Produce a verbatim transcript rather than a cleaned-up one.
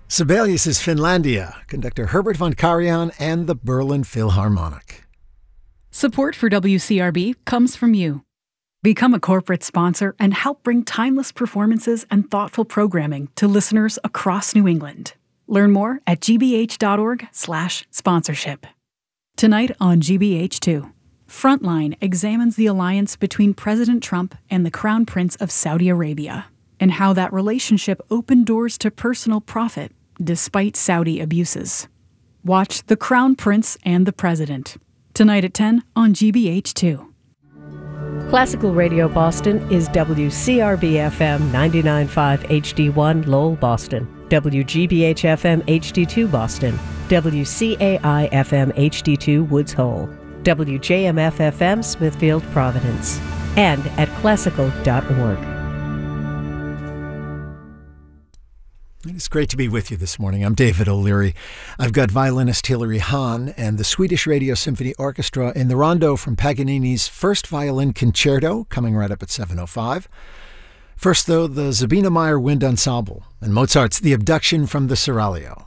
Sibelius' Finlandia, conductor Herbert von Karajan, and the Berlin Philharmonic. Support for W C R B comes from you. Become a corporate sponsor and help bring timeless performances and thoughtful programming to listeners across New England. Learn more at gbh.org slash sponsorship. Tonight on G B H two, Frontline examines the alliance between President Trump and the Crown Prince of Saudi Arabia, and how that relationship opened doors to personal profit despite Saudi abuses. Watch The Crown Prince and the President, tonight at ten on G B H two. Classical Radio Boston is W C R B F M ninety-nine point five H D one Lowell, Boston, W G B H F M H D two Boston, W C A I F M H D two Woods Hole, W J M F F M Smithfield, Providence, and at classical dot org. It's great to be with you this morning. I'm David O'Leary. I've got violinist Hilary Hahn and the Swedish Radio Symphony Orchestra in the rondo from Paganini's First Violin Concerto, coming right up at seven oh five. First, though, the Sabine Meyer Wind Ensemble and Mozart's The Abduction from the Seraglio.